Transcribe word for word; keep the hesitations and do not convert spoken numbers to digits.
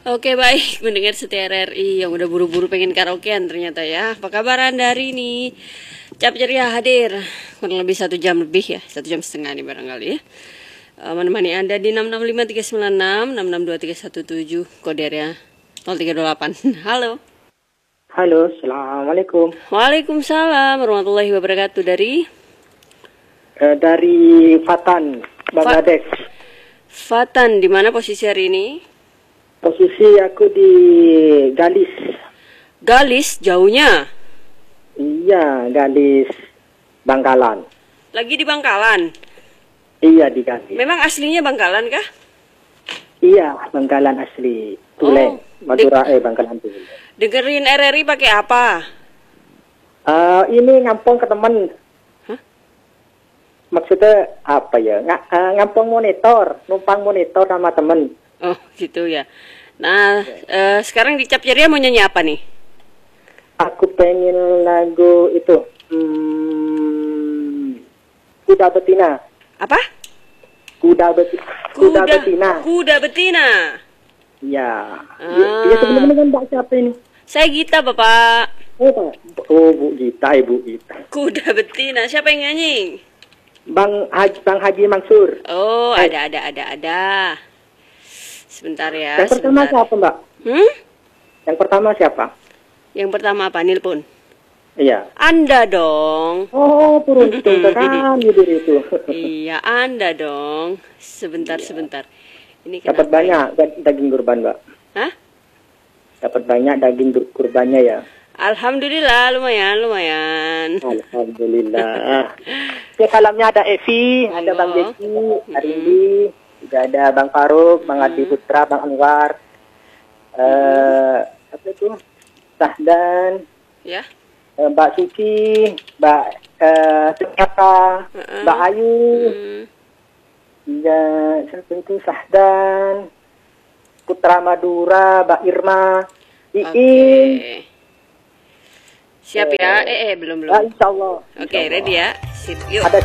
Oke baik, mendengar setia R R I yang udah buru-buru pengen karaokean ternyata ya. Apa kabar Anda hari ini? Cap Ceria hadir kurang lebih satu jam lebih ya, satu jam setengah nih barangkali ya. Uh, menemani Anda di enam enam lima tiga sembilan enam, enam enam dua tiga satu tujuh, kode area nol tiga dua delapan. Halo. Halo, Assalamualaikum. Waalaikumsalam warahmatullahi wabarakatuh. Dari? Eh, dari Fatan, Bangladesh. Fatan, di mana posisi hari ini? Posisi aku di Galis. Galis, jauhnya? Iya, Galis, Bangkalan. Lagi di Bangkalan? Iya, di Galis. Memang aslinya Bangkalan kah? Iya, Bangkalan asli. Tulen, Oh, Madura, eh Bangkalan Tulen. Dengerin R R I pakai apa? Uh, ini ngampung ke temen. Hah? Maksudnya apa ya? Ng uh, ngampung monitor, numpang monitor sama temen. Oh gitu ya. Nah eh, sekarang di Cap Ceria mau nyanyi apa nih? Aku pengen lagu itu. Hmm, Kuda Betina. Apa? Kuda betina. Kuda, betina. Kuda betina. Iya. Ah. Iya sebenarnya kan Mbak siapa ini? Saya Gita Bapak. Oh, Pak. Oh, Bu Gita, Ibu Gita. Kuda betina. Siapa yang nyanyi? Bang Haji, Bang Haji Mansur. Oh Eh. ada ada ada ada. Sebentar ya. Yang pertama sebentar. siapa, Mbak? Hmm? Yang pertama siapa? Yang pertama apa? Nilpun. Iya. Anda dong. Oh, beruntung sekali diri itu. Iya Anda dong. Sebentar Iya. sebentar. Ini Dapat kenapa banyak dag- daging kurban, Mbak. Hah? Dapat banyak daging dur- kurbannya ya. Alhamdulillah lumayan lumayan. Alhamdulillah. Oke, salamnya ada Evi, ada Bang Monggo. Jeki, Arindi, juga ada Bang Faruk, Bang Adi Putra, Bang Anwar, eh apa itu, Sahdan, Ya. eh, Mbak Suci, Mbak eh, Sunyata, Uh-uh. Mbak Ayu, Hmm. juga siapa itu Sahdan, Putra Madura, Mbak Irma, Oke. Iin. Siap ya? Eh, eh belum belum. Ah, insya Allah. Oke, ready ya? Sip, yuk. Ada